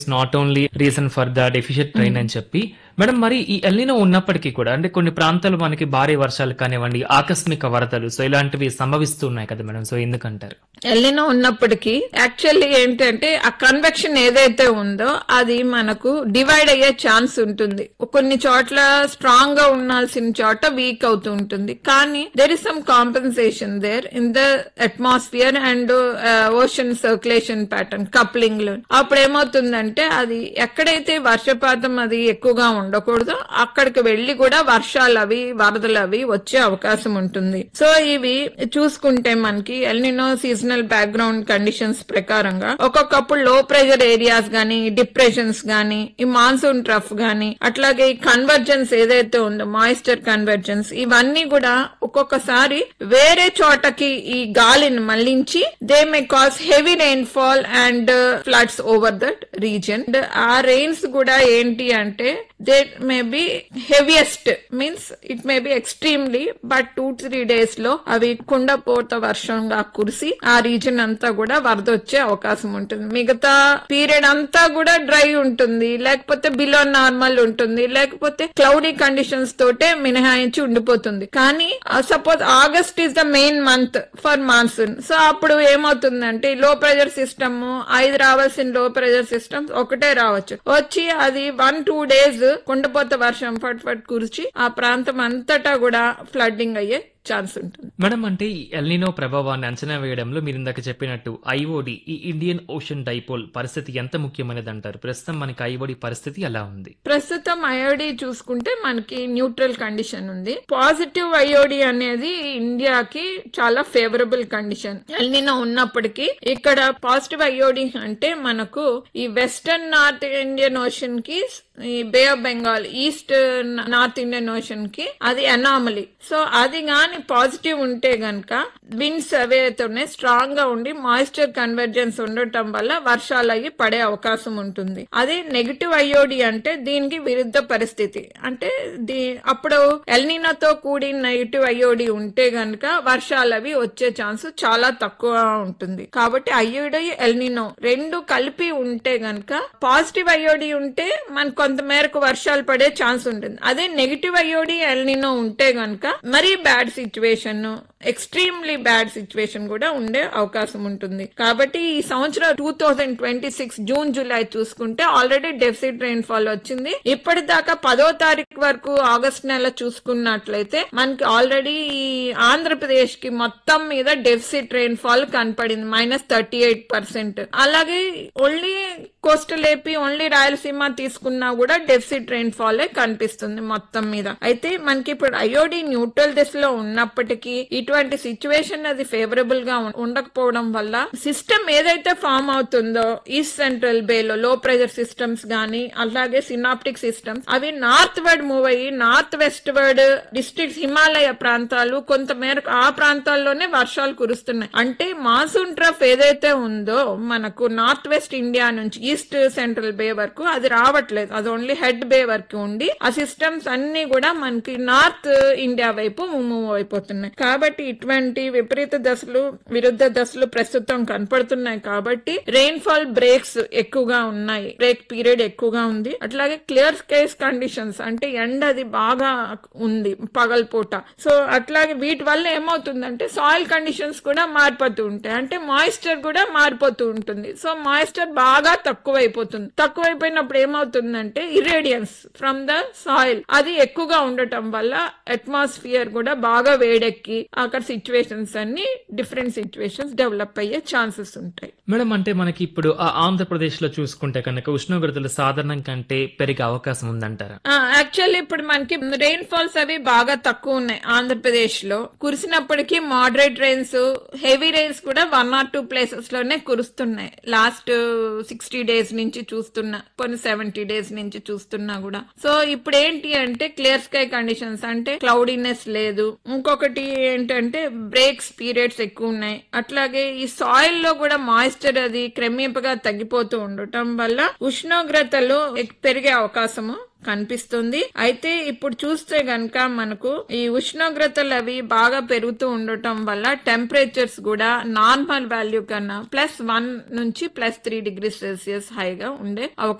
Not only reason for the deficient train అని చెప్పి madam, మరి ఈ ఎల్నినో ఉన్నప్పటికీ కూడా అంటే కొన్ని ప్రాంతాలు మనకి భారీ వర్షాలు కానివ్వండి, ఆకస్మిక వరదలు సో ఇలాంటివి సంభవిస్తూ ఉన్నాయి కదా మేడం, సో ఎందుకంటారు? ఎల్నినో ఉన్నప్పటికీ యాక్చువల్లీ ఏంటంటే ఆ కన్వెక్షన్ ఏదైతే ఉందో అది మనకు డివైడ్ అయ్యే ఛాన్స్ ఉంటుంది. కొన్ని చోట్ల స్ట్రాంగ్ గా ఉండాల్సిన చోట వీక్ అవుతూ ఉంటుంది. కానీ there is some compensation there in the atmosphere and ocean circulation pattern coupling లో. అప్పుడు ఏమవుతుందంటే అది ఎక్కడైతే వర్షపాతం అది ఎక్కువగా ఉండకూడదు అక్కడికి వెళ్లి కూడా వర్షాలు అవి వరదలు అవి వచ్చే అవకాశం ఉంటుంది. సో ఇవి చూసుకుంటే మనకి ఎల్నినో సీజనల్ బ్యాక్గ్రౌండ్ కండిషన్స్ ప్రకారంగా ఒక్కొక్కప్పుడు లో ప్రెషర్ ఏరియాస్ గానీ, డిప్రెషన్స్ గానీ, ఈ మాన్సూన్ ట్రఫ్ గానీ, అట్లాగే ఈ కన్వర్జెన్స్ ఏదైతే ఉందో మాయిశ్చర్ కన్వర్జెన్స్, ఇవన్నీ కూడా ఒక్కొక్కసారి వేరే చోటకి ఈ గాలిని మళ్లించి they may cause heavy rain fall and floods over that reason. ఆ రెయిన్స్ కూడా ఏంటి అంటే they may be heaviest means it may be extremely but 2-3 days లో అవి కుండపోత వర్షంగా కురిసి ఆ రీజన్ అంతా కూడా వరద వచ్చే అవకాశం ఉంటుంది. మిగతా పీరియడ్ అంతా కూడా డ్రై ఉంటుంది, లేకపోతే బిలో నార్మల్ ఉంటుంది, లేకపోతే క్లౌడీ కండిషన్స్ తోటే మినహాయించి ఉండిపోతుంది. కానీ suppose August is the main month for monsoon. So అప్పుడు ఏమవుతుందంటే లో ప్రెషర్ సిస్టమ్ 5 రావాల్సిన లో ప్రెషర్ సిస్టమ్స్ ఒకటే రావచ్చు, వచ్చి అది 1-2 days కుండపోత వర్షం ఫట్ ఫట్ కురిచి ఆ ప్రాంతం అంతటా కూడా ఫ్లడ్డింగ్ అయ్యే ఛాన్స్ ఉంటుంది. మేడం, అంటే ఈ ఎల్నినో ప్రభావాన్ని అంచనా వేయడంలో మీరు ఇందాక చెప్పినట్టు ఐఓడి, ఈ ఇండియన్ ఓషన్ డైపోల్ పరిస్థితి ఎంత ముఖ్యమైనది అంటారు? ప్రస్తుతం మనకి ఐఓడి పరిస్థితి ఎలా ఉంది? ప్రస్తుతం ఐఓడి చూసుకుంటే మనకి న్యూట్రల్ కండిషన్ ఉంది. పాజిటివ్ ఐఓడి అనేది ఇండియాకి చాలా ఫేవరబుల్ కండిషన్. ఎల్నినో ఉన్నప్పటికీ ఇక్కడ పాజిటివ్ ఐఓడి అంటే మనకు ఈ వెస్టర్న్ నార్త్ ఇండియన్ ఓషన్ కి, ఈ బే of Bengal east north Indian ocean కి అది అనామలీ. సో అది గాని పాజిటివ్ ఉంటే గనక విండ్స్ అవేతోనే స్ట్రాంగ్ గా ఉండి మాయిశ్చర్ కన్వర్జెన్స్ ఉండటం వల్ల వర్షాలు అయ్యి పడే అవకాశం ఉంటుంది. అదే నెగిటివ్ ఐఓడి అంటే దీనికి విరుద్ధ పరిస్థితి. అంటే అప్పుడు ఎల్నినోతో కూడిన నెగిటివ్ ఐఓడి ఉంటే గనక వర్షాలు అవి వచ్చే ఛాన్స్ చాలా తక్కువ ఉంటుంది. కాబట్టి ఐఓడి ఎల్నినో రెండు కలిపి ఉంటే గనక పాజిటివ్ ఐఓడి ఉంటే మనకు కొంత మేరకు వర్షాలు పడే ఛాన్స్ ఉంటుంది. అదే నెగిటివ్ ఐఓడి ఎల్నినో ఉంటే గనక మరీ bad situation, extremely bad situation కూడా ఉండే అవకాశం ఉంటుంది. కాబట్టి ఈ సంవత్సరం 2026 జూన్ జూలై చూసుకుంటే ఆల్రెడీ డెఫిసిట్ రెయిన్ ఫాల్ వచ్చింది. ఇప్పటిదాకా 10వ తారీఖు వరకు ఆగస్ట్ నెల చూసుకున్నట్లయితే మనకి ఆల్రెడీ ఈ ఆంధ్రప్రదేశ్ కి మొత్తం మీద డెఫిసిట్ రెయిన్ ఫాల్ కనపడింది, -38%. అలాగే only coastal AP, only Rayalaseema తీసుకున్నా కూడా డెఫిసిట్ రెయిన్ ఫాల్ కనిపిస్తుంది మొత్తం మీద. అయితే మనకి ఇప్పుడు ఐఓడి న్యూట్రల్ దిశలో ఉన్నప్పటికీ ఇటువంటి సిచ్యువేషన్ అది ఫేవరబుల్ గా ఉండకపోవడం వల్ల సిస్టమ్ ఏదైతే ఫామ్ అవుతుందో ఈస్ట్ సెంట్రల్ బేలో లో ప్రెషర్ సిస్టమ్స్ గానీ, అలాగే సినాప్టిక్ సిస్టమ్స్ అవి నార్త్ వర్డ్ మూవ్ అయ్యి north west word districts, Himalaya ప్రాంతాలు కొంత మేరకు ఆ ప్రాంతాల్లోనే వర్షాలు కురుస్తున్నాయి. అంటే మాన్సూన్ ట్రఫ్ ఏదైతే ఉందో మనకు నార్త్ వెస్ట్ ఇండియా నుంచి ఈస్ట్ సెంట్రల్ బే వరకు అది రావట్లేదు, అది ఓన్లీ హెడ్ బే వరకు ఉండి ఆ సిస్టమ్స్ అన్ని కూడా మనకి నార్త్ ఇండియా వైపు మూవ్ అయిపోతున్నాయి. కాబట్టి ఇటువంటి విపరీత దశలు, విరుద్ధ దశలు ప్రస్తుతం కనపడుతున్నాయి. కాబట్టి రెయిన్ ఫాల్ బ్రేక్స్ ఎక్కువగా ఉన్నాయి, బ్రేక్ పీరియడ్ ఎక్కువగా ఉంది. అట్లాగే క్లియర్ స్కైస్ కండిషన్స్ అంటే ఎండ అది బాగా ఉంది పగల్పూట. సో అట్లాగే వీటి వల్ల ఏమవుతుందంటే సాయిల్ కండిషన్స్ కూడా మారిపోతూ ఉంటాయి, అంటే మాయిశ్చర్ కూడా మారిపోతూ ఉంటుంది. సో మాయిశ్చర్ బాగా తక్కువైపోతుంది. తక్కువైపోయినప్పుడు ఏమవుతుందంటే ఇరేడియన్స్ ఫ్రమ్ ద సాయిల్ అది ఎక్కువగా ఉండటం వల్ల అట్మాస్ఫియర్ కూడా బాగా వేడెక్కి అక్కడ సిచ్యువేషన్స్ అన్ని డిఫరెంట్ సిచ్యువేషన్స్ డెవలప్ అయ్యే ఛాన్సెస్ ఉంటాయి. మేడం, అంటే మనకి ఇప్పుడు ఆంధ్రప్రదేశ్ లో చూసుకుంటే కనుక ఉష్ణోగ్రతలు సాధారణం కంటే పెరిగే అవకాశం ఉందంటారా? యాక్చువల్లీ ఇప్పుడు మనకి రెయిన్ ఫాల్స్ అవి బాగా తక్కువ ఉన్నాయి ఆంధ్రప్రదేశ్ లో. కురిసినప్పటికీ మోడరేట్ రెయిన్స్, హెవీ రెయిన్స్ కూడా 1 or 2 places లోనే కురుస్తున్నాయి. లాస్ట్ 60 days నుంచి చూస్తున్నా, కొన్ని 70 days నుంచి చూస్తున్నా కూడా. సో ఇప్పుడు ఏంటి అంటే క్లియర్ స్కై కండిషన్స్ అంటే క్లౌడీనెస్ లేదు. ఇంకొకటి ఏంటంటే బ్రేక్స్ పీరియడ్స్ ఎక్కువ ఉన్నాయి. అట్లాగే ఈ సాయిల్ లో కూడా మాయిశ్చర్ అది క్రమేపగా తగ్గిపోతూ ఉండటం వల్ల ఉష్ణోగ్రతలు పెరిగే అవకాశము కనిపిస్తుంది. అయితే ఇప్పుడు చూస్తే గనక మనకు ఈ ఉష్ణోగ్రతలు అవి బాగా పెరుగుతూ ఉండటం వల్ల టెంపరేచర్స్ కూడా నార్మల్ వాల్యూ కన్నా +1 నుంచి +3 డిగ్రీ సెల్సియస్ హైగా ఉండే అవకాశం